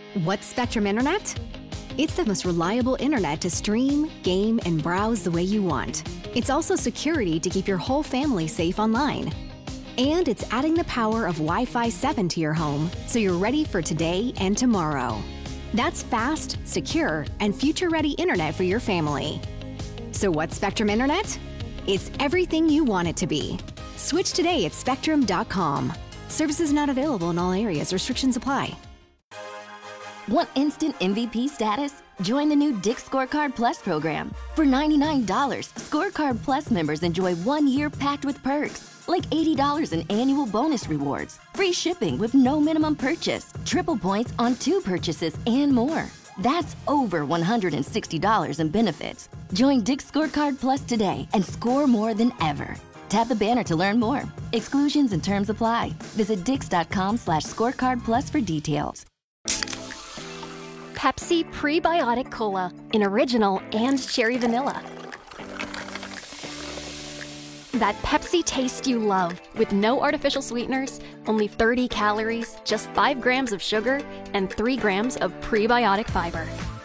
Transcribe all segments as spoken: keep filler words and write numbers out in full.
What's Spectrum Internet? It's the most reliable internet to stream, game, and browse the way you want. It's also security to keep your whole family safe online. And it's adding the power of Wi-Fi seven to your home so you're ready for today and tomorrow. That's fast, secure, and future-ready internet for your family. So what's Spectrum Internet? It's everything you want it to be. Switch today at spectrum dot com. Services not available in all areas. Restrictions apply. Want instant M V P status? Join the new Dick's Scorecard Plus program. For ninety-nine dollars, Scorecard Plus members enjoy one year packed with perks, like eighty dollars in annual bonus rewards, free shipping with no minimum purchase, triple points on two purchases, and more. That's over one hundred sixty dollars in benefits. Join Dick's Scorecard Plus today and score more than ever. Tap the banner to learn more. Exclusions and terms apply. Visit dix.com slash scorecard plus for details. Pepsi Prebiotic Cola in original and cherry vanilla. That Pepsi taste you love with no artificial sweeteners, only thirty calories, just five grams of sugar, and three grams of prebiotic fiber.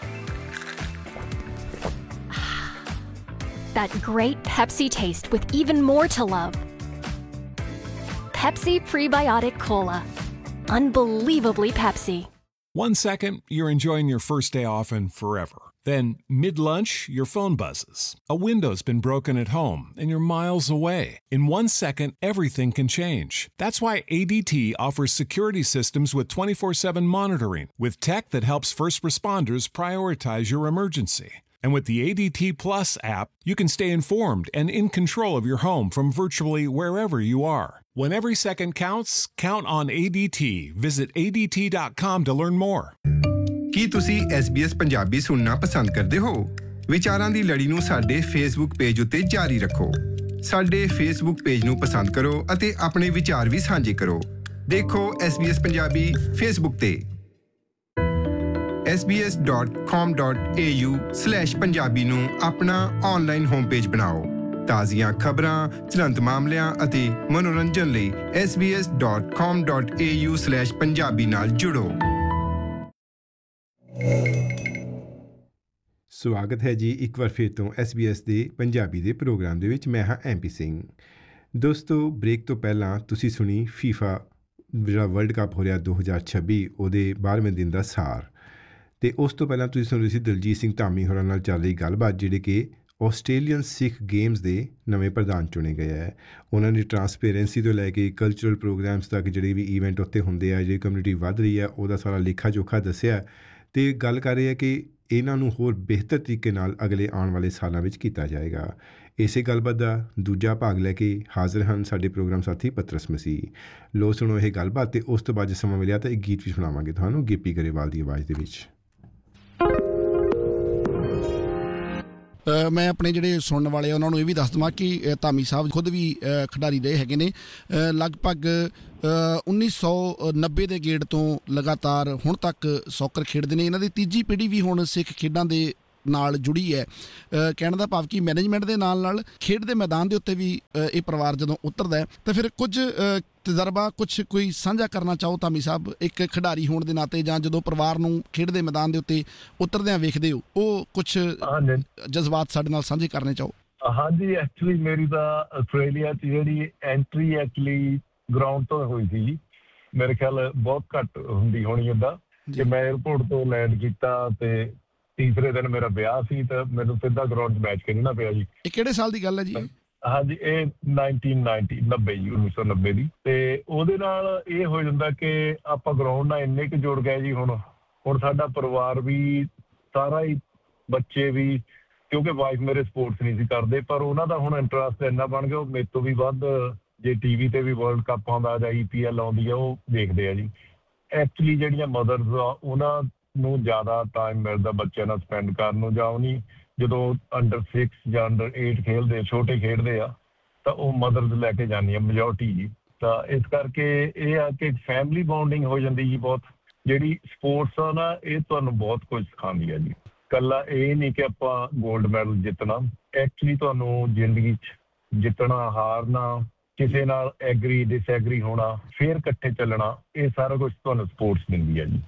That great Pepsi taste with even more to love. Pepsi Prebiotic Cola. Unbelievably Pepsi. One second, you're enjoying your first day off and forever. Then, mid-lunch, your phone buzzes. A window's been broken at home, and you're miles away. In one second, everything can change. That's why A D T offers security systems with twenty-four seven monitoring, with tech that helps first responders prioritize your emergency. And with the A D T Plus app, you can stay informed and in control of your home from virtually wherever you are. When every second counts, count on A D T. Visit A D T dot com to learn more. ਕੀ ਤੁਸੀਂ S B S Punjabi ਸੁਣਨਾ ਪਸੰਦ ਕਰਦੇ ਹੋ? ਵਿਚਾਰਾਂ ਦੀ ਲੜੀ ਨੂੰ ਸਾਡੇ Facebook page ਉੱਤੇ ਜਾਰੀ ਰੱਖੋ। ਸਾਡੇ Facebook ਪੇਜ ਨੂੰ ਪਸੰਦ ਕਰੋ ਅਤੇ ਆਪਣੇ ਵਿਚਾਰ ਵੀ ਸਾਂਝੇ ਕਰੋ। ਦੇਖੋ S B S Punjabi Facebook ਤੇ s b s dot com dot a u slash Punjabi ਨੂੰ ਆਪਣਾ ਆਨਲਾਈਨ ਹੋਮ ਪੇਜ ਬਣਾਓ। ਤਾਜ਼ੀਆਂ ਖਬਰਾਂ, ਚਲੰਤ ਮਾਮਲਿਆਂ ਅਤੇ ਮਨੋਰੰਜਨ ਲਈ s b s dot com dot a u slash Punjabi ਨਾਲ ਜੁੜੋ। ਸਵਾਗਤ ਹੈ ਜੀ ਇੱਕ ਵਾਰ ਫਿਰ ਤੋਂ S B S ਦੇ ਪੰਜਾਬੀ ਦੇ ਪ੍ਰੋਗਰਾਮ ਦੇ ਵਿੱਚ। ਮੈਂ ਹਾਂ ਐਮ ਪੀ ਸਿੰਘ। ਦੋਸਤੋ, ਬ੍ਰੇਕ ਤੋਂ ਪਹਿਲਾਂ ਤੁਸੀਂ ਸੁਣੀ ਫੀਫਾ ਜਿਹੜਾ ਵਰਲਡ ਕੱਪ ਹੋ ਰਿਹਾ ਦੋ ਹਜ਼ਾਰ ਛੱਬੀ ਉਹਦੇ ਬਾਰ੍ਹਵੇਂ ਦਿਨ ਦਾ ਸਾਰ, ਅਤੇ ਉਸ ਤੋਂ ਪਹਿਲਾਂ ਤੁਸੀਂ ਸੁਣ ਰਹੇ ਸੀ ਦਲਜੀਤ ਸਿੰਘ ਧਾਮੀ ਹੋਰਾਂ ਨਾਲ ਚੱਲ ਰਹੀ ਗੱਲਬਾਤ, ਜਿਹੜੇ ਕਿ ਆਸਟ੍ਰੇਲੀਅਨ ਸਿੱਖ ਗੇਮਸ ਦੇ ਨਵੇਂ ਪ੍ਰਧਾਨ ਚੁਣੇ ਗਏ ਹੈ। ਉਹਨਾਂ ਨੇ ਟਰਾਂਸਪੇਰੈਂਸੀ ਤੋਂ ਲੈ ਕੇ ਕਲਚਰਲ ਪ੍ਰੋਗਰਾਮਸ ਤੱਕ ਜਿਹੜੇ ਵੀ ਈਵੈਂਟ ਉੱਥੇ ਹੁੰਦੇ ਆ, ਜਿਹੜੀ ਕਮਿਊਨਿਟੀ ਵੱਧ ਰਹੀ ਹੈ, ਉਹਦਾ ਸਾਰਾ ਲੇਖਾ ਜੋਖਾ ਦੱਸਿਆ ਅਤੇ ਗੱਲ ਕਰ ਰਹੇ ਹੈ ਕਿ ਇਹਨਾਂ ਨੂੰ ਹੋਰ ਬਿਹਤਰ ਤਰੀਕੇ ਨਾਲ ਅਗਲੇ ਆਉਣ ਵਾਲੇ ਸਾਲਾਂ ਵਿੱਚ ਕੀਤਾ ਜਾਏਗਾ। ਇਸੇ ਗੱਲਬਾਤ ਦਾ ਦੂਜਾ ਭਾਗ ਲੈ ਕੇ ਹਾਜ਼ਰ ਹਨ ਸਾਡੇ ਪ੍ਰੋਗਰਾਮ ਸਾਥੀ ਪਤਰਸ ਮਸੀਹ। ਲੋ ਸੁਣੋ ਇਹ ਗੱਲਬਾਤ, ਅਤੇ ਉਸ ਤੋਂ ਬਾਅਦ ਜੇ ਸਮਾਂ ਮਿਲਿਆ ਤਾਂ ਇੱਕ ਗੀਤ ਵੀ ਸੁਣਾਵਾਂਗੇ ਤੁਹਾਨੂੰ ਗਿੱਪੀ ਗਰੇਵਾਲ ਦੀ ਆਵਾਜ਼ ਦੇ ਵਿੱਚ। ਮੈਂ ਆਪਣੇ ਜਿਹੜੇ ਸੁਣਨ ਵਾਲੇ ਉਹਨਾਂ ਨੂੰ ਇਹ ਵੀ ਦੱਸ ਦੇਵਾਂ ਕਿ ਧਾਮੀ ਸਾਹਿਬ ਖੁਦ ਵੀ ਖਿਡਾਰੀ ਰਹੇ ਹੈਗੇ ਨੇ। ਲਗਭਗ ਉੱਨੀ ਸੌ ਨੱਬੇ ਦੇ ਗੇੜ ਤੋਂ ਲਗਾਤਾਰ ਹੁਣ ਤੱਕ ਸੌਕਰ ਖੇਡਦੇ ਨੇ। ਇਹਨਾਂ ਦੀ ਤੀਜੀ ਪੀੜ੍ਹੀ ਵੀ ਹੁਣ ਸਿੱਖ ਖੇਡਾਂ ਦੇ ਨਾਲ ਜੁੜੀ ਹੈ। ਕਹਿਣ ਦਾ ਭਾਵ ਕਿ ਮੈਨੇਜਮੈਂਟ ਦੇ ਨਾਲ ਨਾਲ ਖੇਡ ਦੇ ਮੈਦਾਨ ਦੇ ਉੱਤੇ ਵੀ ਇਹ ਪਰਿਵਾਰ ਜਦੋਂ ਉਤਰਦਾ ਹੈ ਤਾਂ ਫਿਰ ਕੁਝ ਤਜਰਬਾ ਕੁਛ ਕੋਈ ਸਾਂਝਾ ਕਰਨਾ ਚਾਹੋ ਧਾਮੀ ਸਾਹਿਬ ਇੱਕ ਖਿਡਾਰੀ ਹੋਣ ਦੇ ਨਾਤੇ, ਜਾਂ ਜਦੋਂ ਪਰਿਵਾਰ ਨੂੰ ਖੇਡ ਦੇ ਮੈਦਾਨ ਦੇ ਉੱਤੇ ਉਤਰਦਿਆਂ ਵੇਖਦੇ ਹੋ, ਉਹ ਕੁਛ ਜਜ਼ਬਾਤ ਸਾਡੇ ਨਾਲ ਸਾਂਝੇ ਕਰਨੇ ਚਾਹੋ। ਹਾਂਜੀ, ਐਕਚੁਅਲੀ ਮੇਰੀ ਤਾਂ ਆਸਟ੍ਰੇਲੀਆ 'ਚ ਜਿਹੜੀ ਐਂਟਰੀ ਐਕਚੁਅਲੀ ਗਰਾਊਂਡ ਤੋਂ ਹੋਈ ਸੀ। ਮੇਰੇ ਖਿਆਲ ਬਹੁਤ ਘੱਟ ਹੁੰਦੀ ਹੋਣੀ ਇੱਦਾਂ ਕਿ ਮੈਂ ਏਅਰਪੋਰਟ ਤੋਂ ਲੈਂਡ ਕੀਤਾ ਅਤੇ ਤੀਸਰੇ ਦਿਨ ਮੇਰਾ ਵਿਆਹ ਸੀ ਤਾਂ ਮੈਨੂੰ ਸਿੱਧਾ ਗਰਾਊਂਡ 'ਚ ਮੈਚ ਖੇਡਣਾ ਪਿਆ ਜੀ। ਇਹ ਕਿਹੜੇ ਸਾਲ ਦੀ ਗੱਲ ਹੈ ਜੀ? ਹਾਂਜੀ, ਇਹ ਨਾਈਨਟੀਨ ਨਾਈਨਟੀ ਨੱਬੇ ਜੀ ਉੱਨੀ ਸੌ ਨੱਬੇ ਦੀ। ਅਤੇ ਉਹਦੇ ਨਾਲ ਇਹ ਹੋ ਜਾਂਦਾ ਕਿ ਆਪਾਂ ਗਰਾਊਂਡ ਨਾਲ ਇੰਨੇ ਕੁ ਜੁੜ ਗਏ ਜੀ। ਹੁਣ ਹੁਣ ਸਾਡਾ ਪਰਿਵਾਰ ਵੀ ਸਾਰਾ ਹੀ, ਬੱਚੇ ਵੀ, ਕਿਉਂਕਿ ਵਾਈਫ ਮੇਰੇ ਸਪੋਰਟਸ ਨਹੀਂ ਸੀ ਕਰਦੇ, ਪਰ ਉਹਨਾਂ ਦਾ ਹੁਣ ਇੰਟਰਸਟ ਇੰਨਾ ਬਣ ਗਿਆ ਉਹ ਮੇਰੇ ਤੋਂ ਵੀ ਵੱਧ ਜੇ ਟੀ ਵੀ 'ਤੇ ਵੀ ਵਰਲਡ ਕੱਪ ਆਉਂਦਾ ਜਾਂ ਈ ਪੀ ਐਲ ਆਉਂਦੀ ਆ ਉਹ ਦੇਖਦੇ ਆ ਜੀ। ਐਕਚੁਅਲੀ ਜਿਹੜੀਆਂ ਮਦਰਸ ਆ ਉਹਨਾਂ ਨੂੰ ਜ਼ਿਆਦਾ ਟਾਈਮ ਮਿਲਦਾ ਬੱਚਿਆਂ ਨਾਲ ਸਪੈਂਡ ਕਰਨ ਨੂੰ, ਜਾਂ ਉਹ ਨਹੀਂ ਜਦੋਂ ਅੰਡਰ ਸਿਕਸ ਜਾਂ ਅੰਡਰ ਏਟ ਖੇਡਦੇ, ਛੋਟੇ ਖੇਡਦੇ ਆ ਤਾਂ ਉਹ ਮਦਰਸ ਲੈ ਕੇ ਜਾਂਦੀ ਆ ਮੈਜੋਰਟੀ ਜੀ। ਤਾਂ ਇਸ ਕਰਕੇ ਇਹ ਆ ਕਿ ਫੈਮਿਲੀ ਬੌਂਡਿੰਗ ਹੋ ਜਾਂਦੀ ਜੀ ਬਹੁਤ। ਜਿਹੜੀ ਸਪੋਰਟਸ ਆ ਨਾ ਇਹ ਤੁਹਾਨੂੰ ਬਹੁਤ ਕੁਝ ਸਿਖਾਉਂਦੀ ਆ ਜੀ। ਇਕੱਲਾ ਇਹ ਨਹੀਂ ਕਿ ਆਪਾਂ ਗੋਲਡ ਮੈਡਲ ਜਿੱਤਣਾ, ਐਕਚੁਅਲੀ ਤੁਹਾਨੂੰ ਜ਼ਿੰਦਗੀ 'ਚ ਜਿੱਤਣਾ, ਹਾਰਨਾ, ਕਿਸੇ ਨਾਲ ਐਗਰੀ ਡਿਸਐਗਰੀ ਹੋਣਾ, ਫਿਰ ਇਕੱਠੇ ਚੱਲਣਾ, ਇਹ ਸਾਰਾ ਕੁਛ ਤੁਹਾਨੂੰ ਸਪੋਰਟਸ ਦਿੰਦੀ ਆ ਜੀ।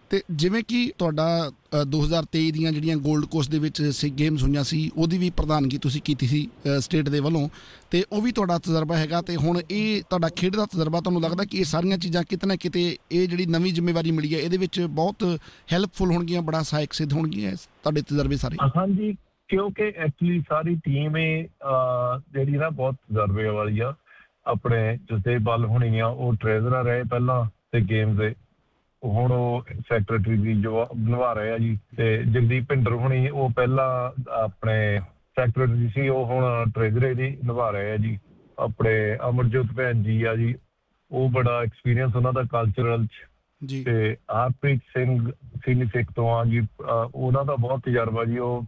ਤੇ ਜਿਵੇਂ ਕਿ ਤੁਹਾਡਾ ਦੋ ਹਜ਼ਾਰ ਤੇਈ ਦੀਆਂ ਜਿਹੜੀਆਂ ਗੋਲਡ ਕੋਸਟ ਦੇ ਵਿੱਚ ਸਿੱਖ ਗੇਮਸ ਹੋਈਆਂ ਸੀ ਉਹਦੀ ਵੀ ਪ੍ਰਧਾਨਗੀ ਤੁਸੀਂ ਕੀਤੀ ਸੀ ਸਟੇਟ ਦੇ ਵੱਲੋਂ, ਤੇ ਉਹ ਵੀ ਤੁਹਾਡਾ ਤਜਰਬਾ ਹੈਗਾ, ਤੇ ਹੁਣ ਇਹ ਤੁਹਾਡਾ ਖੇਡ ਦਾ ਤਜਰਬਾ, ਤੁਹਾਨੂੰ ਲੱਗਦਾ ਕਿ ਇਹ ਸਾਰੀਆਂ ਚੀਜ਼ਾਂ ਕਿਤੇ ਨਾ ਕਿਤੇ ਇਹ ਜਿਹੜੀ ਨਵੀਂ ਜ਼ਿੰਮੇਵਾਰੀ ਮਿਲੀ ਹੈ ਇਹਦੇ ਵਿੱਚ ਬਹੁਤ ਹੈਲਪਫੁਲ ਹੋਣਗੀਆਂ, ਬੜਾ ਸਹਾਇਕ ਸਿੱਧ ਹੋਣਗੀਆਂ ਤੁਹਾਡੇ ਤਜਰਬੇ ਸਾਰੇ? ਹਾਂਜੀ, ਕਿਉਂਕਿ ਐਕਚੁਅਲੀ ਸਾਰੀ ਟੀਮ ਇਹ ਜਿਹੜੀ ਨਾ ਬਹੁਤ ਤਜਰਬੇ ਵਾਲੀ ਆ। ਆਪਣੇ ਜਸਦੇਵ ਹੋਣੀ ਆ, ਉਹ ਟ੍ਰੇਜ਼ਰਰ ਰਹੇ ਪਹਿਲਾਂ ਤੇ ਗੇਮਸ ਦੇ, ਹੁਣ ਉਹ ਸੈਕਟਰੀ ਦੀ ਜੋ ਨਿਭਾ ਰਹੇ ਆ ਜੀ। ਤੇ ਜਗਦੀਪ ਭਿੰਡਰ ਹੋਣੀ, ਉਹ ਪਹਿਲਾਂ ਆਪਣੇ ਸੈਕਟਰੀ ਸੀ, ਉਹ ਹੁਣ ਟ੍ਰੇਜ਼ਰੇ ਦੀ ਨਿਭਾ ਰਹੇ ਆ ਜੀ। ਆਪਣੇ ਅਮਰਜੋਤ ਭੈਣ ਜੀ ਆ ਜੀ, ਉਹ ਬੜਾ ਐਕਸਪੀਰੀਅੰਸ ਉਹਨਾਂ ਦਾ ਕਲਚਰਲ ਚ। ਤੇ ਹਰਪ੍ਰੀਤ ਸਿੰਘ ਸੀਨੀ ਸਿੱਖ ਤੋਂ ਆ ਜੀ, ਉਹਨਾਂ ਦਾ ਬਹੁਤ ਤਜਰਬਾ ਜੀ। ਉਹ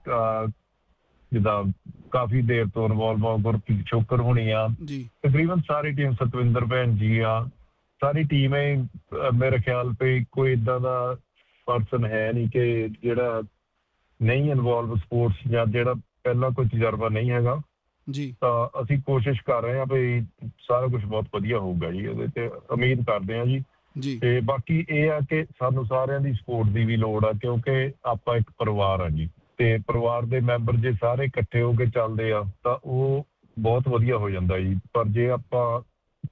ਜਿੱਦਾਂ ਕਾਫੀ ਦੇਰ ਤੋਂ ਇਨਵੋਲਵ ਆ। ਗੁਰਪ੍ਰੀਤ ਛੋਕਰ ਹੋਣੀ ਆ, ਤਕਰੀਬਨ ਸਾਰੀ ਟੀਮ, ਸਤਵਿੰਦਰ ਭੈਣ ਜੀ ਆ, ਸਾਰੀ ਟੀਮ ਹੈ। ਮੇਰੇ ਖਿਆਲ ਪੇ ਕੋਈ ਏਦਾਂ ਦਾ ਪਰਸਨ ਹੈ ਨਹੀਂ ਕਿ ਜਿਹੜਾ ਨਹੀਂ ਇਨਵੋਲਵ ਸਪੋਰਟਸ ਜਾਂ ਜਿਹੜਾ ਪਹਿਲਾਂ ਕੋਈ ਤਜਰਬਾ ਨਹੀਂ ਹੈਗਾ ਜੀ। ਤਾਂ ਅਸੀਂ ਕੋਸ਼ਿਸ਼ ਕਰ ਰਹੇ ਹਾਂ ਵੀ ਸਾਰਾ ਕੁਛ ਬਹੁਤ ਵਧੀਆ ਹੋਊਗਾ ਜੀ, ਉਹਦੇ ਤੇ ਉਮੀਦ ਕਰਦੇ ਹਾਂ ਜੀ। ਤੇ ਬਾਕੀ ਇਹ ਆ ਕਿ ਸਾਨੂੰ ਸਾਰਿਆਂ ਦੀ ਸਪੋਰਟ ਦੀ ਵੀ ਲੋੜ ਆ, ਕਿਉਂਕਿ ਆਪਾਂ ਇੱਕ ਪਰਿਵਾਰ ਆ ਜੀ। ਤੇ ਪਰਿਵਾਰ ਦੇ ਮੈਂਬਰ ਜੇ ਸਾਰੇ ਇਕੱਠੇ ਹੋ ਕੇ ਚੱਲਦੇ ਆ ਤਾਂ ਉਹ ਬਹੁਤ ਵਧੀਆ ਹੋ ਜਾਂਦਾ ਜੀ। ਪਰ ਜੇ ਆਪਾਂ,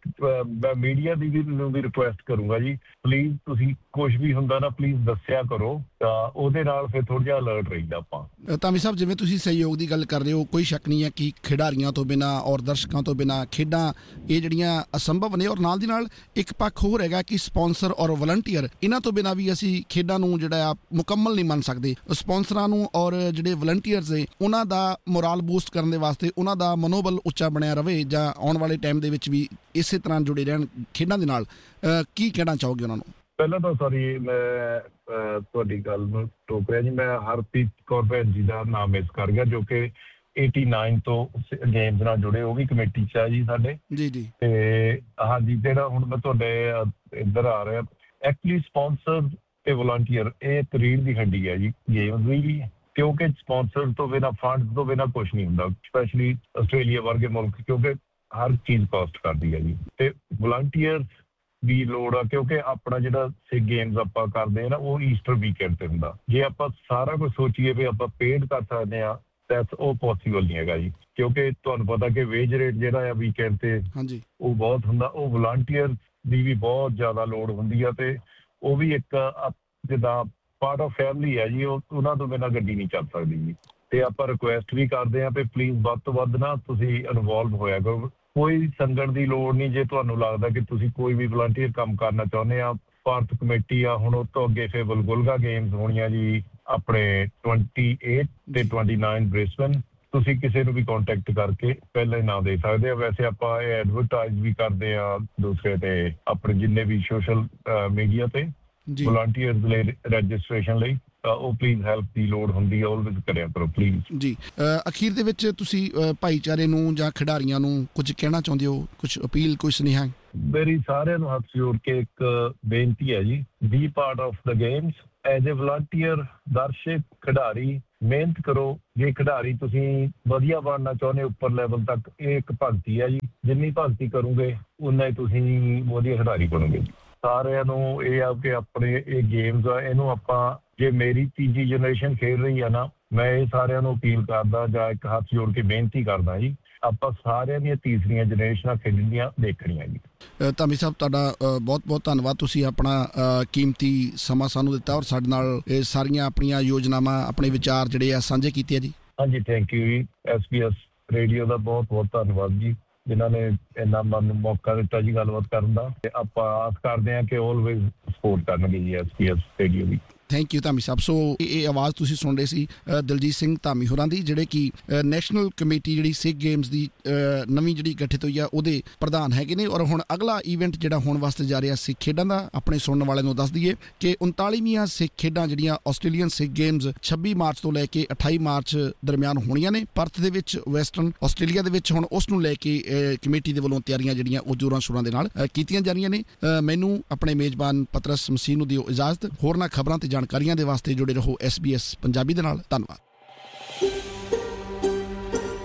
ਮੈਂ ਮੀਡੀਆ ਦੀ ਵੀ ਨੂੰ ਵੀ ਰਿਕੁਐਸਟ ਕਰੂੰਗਾ ਜੀ, ਪਲੀਜ਼ ਤੁਸੀਂ ਕੁਛ ਵੀ ਹੁੰਦਾ ਨਾ ਪਲੀਜ਼ ਦੱਸਿਆ ਕਰੋ, ਤਾਂ ਉਹਦੇ ਨਾਲ ਫਿਰ ਥੋੜ੍ਹਾ ਜਿਹਾ ਅਲਰਟ ਰਹਿੰਦਾ ਆਪਾਂ। ਧਾਮੀ ਸਾਹਿਬ, ਜਿਵੇਂ ਤੁਸੀਂ ਸਹਿਯੋਗ ਦੀ ਗੱਲ ਕਰ ਰਹੇ ਹੋ, ਕੋਈ ਸ਼ੱਕ ਨਹੀਂ ਹੈ ਕਿ ਖਿਡਾਰੀਆਂ ਤੋਂ ਬਿਨਾਂ ਔਰ ਦਰਸ਼ਕਾਂ ਤੋਂ ਬਿਨਾਂ ਖੇਡਾਂ ਇਹ ਜਿਹੜੀਆਂ ਅਸੰਭਵ ਨੇ, ਔਰ ਨਾਲ ਦੀ ਨਾਲ ਇੱਕ ਪੱਖ ਹੋਰ ਹੈਗਾ ਕਿ ਸਪੋਂਸਰ ਔਰ ਵਲੰਟੀਅਰ, ਇਹਨਾਂ ਤੋਂ ਬਿਨਾਂ ਵੀ ਅਸੀਂ ਖੇਡਾਂ ਨੂੰ ਜਿਹੜਾ ਆ ਮੁਕੰਮਲ ਨਹੀਂ ਮੰਨ ਸਕਦੇ। ਸਪੋਂਸਰਾਂ ਨੂੰ ਔਰ ਜਿਹੜੇ ਵਲੰਟੀਅਰਸ ਨੇ ਉਹਨਾਂ ਦਾ ਮੋਰਾਲ ਬੂਸਟ ਕਰਨ ਦੇ ਵਾਸਤੇ, ਉਹਨਾਂ ਦਾ ਮਨੋਬਲ ਉੱਚਾ ਬਣਿਆ ਰਵੇ ਜਾਂ ਆਉਣ ਵਾਲੇ ਟਾਈਮ ਦੇ ਵਿੱਚ ਵੀ ਇਸੇ ਤਰ੍ਹਾਂ ਜੁੜੇ ਰਹਿਣ ਖੇਡਾਂ ਦੇ ਨਾਲ, ਕੀ ਕਹਿਣਾ ਚਾਹੋਗੇ ਉਹਨਾਂ ਨੂੰ? ਪਹਿਲਾਂ ਤਾਂ ਸੌਰੀ, ਮੈਂ ਤੁਹਾਡੀ ਗੱਲ ਨੂੰ ਟੋਕ ਰਿਹਾ ਜੀ। ਮੈਂ ਹਰਪ੍ਰੀਤ ਕੌਰ ਭੈਣ ਜੀ ਦਾ ਨਾਮ ਮਿਸ ਕਰ ਗਿਆ, ਜੋ ਕਿ ਏਟੀ ਨਾਈਨ ਤੋਂ ਗੇਮਸ ਨਾਲ ਜੁੜੇ, ਉਹ ਵੀ ਕਮੇਟੀ 'ਚ ਆ ਜੀ ਸਾਡੇ। ਜੀ ਜੀ। ਤੇ ਹਾਂਜੀ, ਜਿਹੜਾ ਹੁਣ ਮੈਂ ਤੁਹਾਡੇ ਇੱਧਰ ਆ ਰਿਹਾ, ਐਕਚੁਅਲੀ ਸਪੋਂਸਰ ਤੇ ਵਲੰਟੀਅਰ ਇਹ ਇੱਕ ਰੀੜ੍ਹ ਦੀ ਹੱਡੀ ਹੈ ਜੀ ਗੇਮਸ ਦੀ ਵੀ, ਕਿਉਂਕਿ ਸਪੋਂਸਰ ਤੋਂ ਬਿਨਾਂ, ਫੰਡ ਤੋਂ ਬਿਨਾਂ ਕੁਛ ਨਹੀਂ ਹੁੰਦਾ, ਸਪੈਸ਼ਲੀ ਆਸਟ੍ਰੇਲੀਆ ਵਰਗੇ ਮੁਲਕ, ਕਿਉਂਕਿ ਹਰ ਚੀਜ਼ ਕਾਸਟ ਕਰਦੀ ਹੈ ਜੀ। ਤੇ ਵਲੰਟੀਅਰ ਦੀ ਲੋੜ ਆ, ਕਿਉਂਕਿ ਆਪਣਾ ਜਿਹੜਾ ਸਿੱਖ ਗੇਮਸ ਆਪਾਂ ਕਰਦੇ ਹਾਂ ਨਾ, ਉਹ ਈਸਟਰ ਵੀਕਐਂਡ ਤੇ ਹੁੰਦਾ। ਜੇ ਆਪਾਂ ਸਾਰਾ ਕੁਝ ਸੋਚੀਏ ਵੀ ਆਪਾਂ ਪੇਡ ਕਰ ਸਕਦੇ ਹਾਂ ਤਾਂ ਉਹ ਪੋਸੀਬਲ ਨਹੀਂ ਹੈਗਾ ਜੀ, ਕਿਉਂਕਿ ਤੁਹਾਨੂੰ ਪਤਾ ਕਿ ਵੇਜ ਰੇਟ ਜਿਹੜਾ ਆ ਵੀਕਐਂਡ ਤੇ ਉਹ ਬਹੁਤ ਹੁੰਦਾ। ਉਹ ਵਲੰਟੀਅਰ ਦੀ ਵੀ ਬਹੁਤ ਜ਼ਿਆਦਾ ਲੋੜ ਹੁੰਦੀ ਆ, ਤੇ ਉਹ ਵੀ ਇੱਕ ਜਿੱਦਾਂ ਪਾਰਟ ਆਫ ਫੈਮਿਲੀ ਹੈ ਜੀ, ਉਹ ਉਹਨਾਂ ਤੋਂ ਬਿਨਾਂ ਗੱਡੀ ਨਹੀਂ ਚੱਲ ਸਕਦੀ ਜੀ। ਤੇ ਆਪਾਂ ਰਿਕੁਐਸਟ ਵੀ ਕਰਦੇ ਹਾਂ ਵੀ ਪਲੀਜ਼ ਵੱਧ ਤੋਂ ਵੱਧ ਨਾ ਤੁਸੀਂ ਇਨਵੋਲਵ ਹੋਇਆ ਕਰੋ। ਕੋਈ ਸੰਗਣ ਦੀ ਲੋੜ ਨਹੀਂ। ਜੇ ਤੁਹਾਨੂੰ ਲੱਗਦਾ ਕਿ ਤੁਸੀਂ ਕੋਈ ਵੀ ਵਲੰਟੀਅਰ ਕੰਮ ਕਰਨਾ ਚਾਹੁੰਦੇ ਆ, ਭਾਰਤ ਕਮੇਟੀ ਆ, ਹੁਣ ਉਹ ਤੋਂ ਅੱਗੇ ਫਿਰ ਵਲਗੁਲਗਾ ਗੇਮਸ ਹੋਣੀਆਂ ਜੀ ਆਪਣੇ ਟਵੈਂਟੀ ਏਟ ਤੇ ਟਵੈਂਟੀ ਨਾਈਨ ਬ੍ਰਿਸਬਨ। ਤੁਸੀਂ ਕਿਸੇ ਨੂੰ ਵੀ ਕੰਟੈਕਟ ਕਰਕੇ ਪਹਿਲਾਂ ਹੀ ਨਾਂ ਦੇ ਸਕਦੇ ਆ। ਵੈਸੇ ਆਪਾਂ ਇਹ ਐਡਵਰਟਾਈਜ਼ ਵੀ ਕਰਦੇ ਆ ਦੂਸਰੇ ਤੇ ਆਪਣੇ ਜਿੰਨੇ ਵੀ ਸੋਸ਼ਲ ਮੀਡੀਆ ਤੇ ਵਲੰਟੀਅਰਸ ਲਈ ਰਜਿਸਟ੍ਰੇਸ਼ਨ ਲਈ, ਉਹ ਪਲੀਜ਼ ਹੈਲਪ ਦੀ ਲੋੜ ਹੁੰਦੀ ਹੈ, ਆਲਵੇਜ਼ ਕਰਿਆ ਕਰੋ ਪਲੀਜ਼ ਜੀ। ਅਖੀਰ ਦੇ ਵਿੱਚ ਤੁਸੀਂ ਭਾਈਚਾਰੇ ਨੂੰ ਜਾਂ ਖਿਡਾਰੀਆਂ ਨੂੰ ਕੁਝ ਕਹਿਣਾ ਚਾਹੁੰਦੇ ਹੋ, ਕੁਝ ਅਪੀਲ, ਕੋਈ ਸੁਨੇਹਾ? ਮੇਰੀ ਸਾਰਿਆਂ ਨੂੰ ਹੱਥ ਜੋੜ ਕੇ ਇੱਕ ਬੇਨਤੀ ਹੈ ਜੀ, B part of the games as a volunteer, ਦਰਸ਼ਕ, ਖਿਡਾਰੀ, ਮਿਹਨਤ ਕਰੋ। ਜੇ ਖਿਡਾਰੀ ਤੁਸੀਂ ਵਧੀਆ ਬਣਨਾ ਚਾਹੁੰਦੇ ਉੱਪਰ ਲੈਵਲ ਤੱਕ, ਇਹ ਇੱਕ ਭਗਤੀ ਹੈ ਜੀ। ਜਿੰਨੀ ਭਗਤੀ ਕਰੋਗੇ ਉਨਾ ਹੀ ਤੁਸੀਂ ਵਧੀਆ ਖਿਡਾਰੀ ਬਣੋਗੇ। ਸਾਰਿਆਂ ਨੂੰ ਇਹ ਆ ਕਿ ਆਪਣੇ ਇਹ ਗੇਮਸ ਆ, ਇਹਨੂੰ ਆਪਾਂ, ਜੇ ਮੇਰੀ ਤੀਜੀ ਜਨਰੇਸ਼ਨ ਖੇਡ ਰਹੀ ਆ ਨਾ, ਮੈਂ ਇਹ ਸਾਰਿਆਂ ਨੂੰ ਅਪੀਲ ਕਰਦਾ ਜਾਂ ਇੱਕ ਹੱਥ ਜੋੜ ਕੇ ਬੇਨਤੀ ਕਰਦਾ ਜੀ, ਆਪਾਂ ਸਾਰਿਆਂ ਦੀਆਂ ਤੀਸਰੀਆਂ ਜਨਰੇਸ਼ਨਾਂ ਖੇਡਣੀਆਂ ਦੇਖਣੀਆਂ ਜੀ। ਧਾਮੀ ਸਾਹਿਬ, ਤੁਹਾਡਾ ਬਹੁਤ ਬਹੁਤ ਧੰਨਵਾਦ। ਤੁਸੀਂ ਆਪਣਾ ਕੀਮਤੀ ਸਮਾਂ ਸਾਨੂੰ ਦਿੱਤਾ ਔਰ ਸਾਡੇ ਨਾਲ ਇਹ ਸਾਰੀਆਂ ਆਪਣੀਆਂ ਯੋਜਨਾਵਾਂ, ਆਪਣੇ ਵਿਚਾਰ ਜਿਹੜੇ ਆ ਸਾਂਝੇ ਕੀਤੇ ਆ ਜੀ। ਹਾਂਜੀ, ਥੈਂਕ ਯੂ ਜੀ। ਐਸ ਬੀ ਐਸ ਰੇਡੀਓ ਦਾ ਬਹੁਤ ਬਹੁਤ ਧੰਨਵਾਦ ਜੀ, ਜਿਨ੍ਹਾਂ ਨੇ ਇੰਨਾ ਮੈਨੂੰ ਮੌਕਾ ਦਿੱਤਾ ਜੀ ਗੱਲਬਾਤ ਕਰਨ ਦਾ। ਤੇ ਆਪਾਂ ਆਸ ਕਰਦੇ ਹਾਂ ਕਿ ਆਲਵੇਜ਼ ਸਪੋਰਟ ਕਰਨਗੇ G S B S radio the. Thank you Dhami ਸਾਹਿਬ। ਸੋ ਇਹ ਆਵਾਜ਼ ਤੁਸੀਂ ਸੁਣ ਰਹੇ ਸੀ ਦਲਜੀਤ ਸਿੰਘ ਧਾਮੀ ਹੋਰਾਂ ਦੀ, ਜਿਹੜੇ ਕਿ ਨੈਸ਼ਨਲ ਕਮੇਟੀ ਜਿਹੜੀ ਸਿੱਖ ਗੇਮਸ ਦੀ ਨਵੀਂ ਜਿਹੜੀ ਗਠਿਤ ਹੋਈ ਆ ਉਹਦੇ ਪ੍ਰਧਾਨ ਹੈਗੇ ਨੇ। ਔਰ ਹੁਣ ਅਗਲਾ ਈਵੈਂਟ ਜਿਹੜਾ ਹੋਣ ਵਾਸਤੇ ਜਾ ਰਿਹਾ ਸਿੱਖ ਖੇਡਾਂ ਦਾ, ਆਪਣੇ ਸੁਣਨ ਵਾਲਿਆਂ ਨੂੰ ਦੱਸ ਦਈਏ ਕਿ ਉਨਤਾਲੀਵੀਆਂ ਸਿੱਖ ਖੇਡਾਂ ਜਿਹੜੀਆਂ ਆਸਟ੍ਰੇਲੀਅਨ ਸਿੱਖ ਗੇਮਸ ਛੱਬੀ ਮਾਰਚ ਤੋਂ ਲੈ ਕੇ ਅਠਾਈ ਮਾਰਚ ਦਰਮਿਆਨ ਹੋਣੀਆਂ ਨੇ ਪਰਥ ਦੇ ਵਿੱਚ, ਵੈਸਟਰਨ ਆਸਟ੍ਰੇਲੀਆ ਦੇ ਵਿੱਚ। ਹੁਣ ਉਸ ਨੂੰ ਲੈ ਕੇ ਕਮੇਟੀ ਦੇ ਵੱਲੋਂ ਤਿਆਰੀਆਂ ਜਿਹੜੀਆਂ ਉਹ ਜ਼ੋਰਾਂ ਸ਼ੋਰਾਂ ਦੇ ਨਾਲ ਕੀਤੀਆਂ ਜਾ ਰਹੀਆਂ ਨੇ। ਮੈਨੂੰ ਆਪਣੇ ਮੇਜ਼ਬਾਨ ਪਤਰਸ ਮਸੀਹ ਨੂੰ ਦਿਓ ਇਜਾਜ਼ਤ। ਹੋਰਨਾਂ ਖਬਰਾਂ ਤੇ ਜਾਣਕਾਰੀਆਂ ਦੇ ਵਾਸਤੇ ਜੁੜੇ ਰਹੋ ਐਸ ਬੀ ਐਸ ਪੰਜਾਬੀ ਦੇ ਨਾਲ। ਧੰਨਵਾਦ।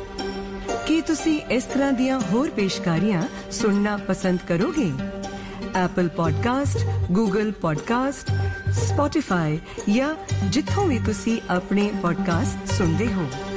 ਕੀ ਤੁਸੀਂ ਇਸ ਤਰ੍ਹਾਂ ਦੀਆਂ ਹੋਰ ਪੇਸ਼ਕਾਰੀਆਂ ਸੁਣਨਾ ਪਸੰਦ ਕਰੋਗੇ? Apple podcast, Google podcast, Spotify ਜਾਂ ਜਿੱਥੋਂ ਵੀ ਤੁਸੀਂ ਆਪਣੇ ਪੋਡਕਾਸਟ ਸੁਣਦੇ ਹੋ।